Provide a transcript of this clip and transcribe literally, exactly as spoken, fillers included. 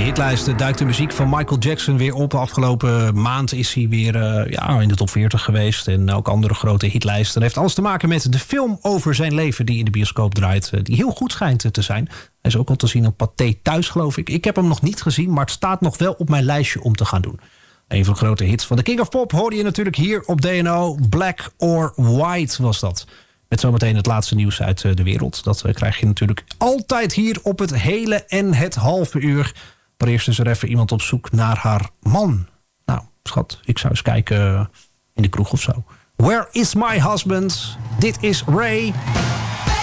hitlijsten duikt de muziek van Michael Jackson weer op. Afgelopen maand is hij weer uh, ja, in de top veertig geweest. En ook andere grote hitlijsten. Dat heeft alles te maken met de film over zijn leven die in de bioscoop draait. Die heel goed schijnt te zijn. Hij is ook al te zien op Pathé Thuis, geloof ik. Ik heb hem nog niet gezien, maar het staat nog wel op mijn lijstje om te gaan doen. Een van de grote hits van de King of Pop hoorde je natuurlijk hier op D N O. Black or White was dat. Met zometeen het laatste nieuws uit de wereld. Dat krijg je natuurlijk altijd hier op het hele en het halve uur. Maar eerst is er even iemand op zoek naar haar man. Nou, schat, ik zou eens kijken in de kroeg of zo. Where is my husband? Dit is Ray.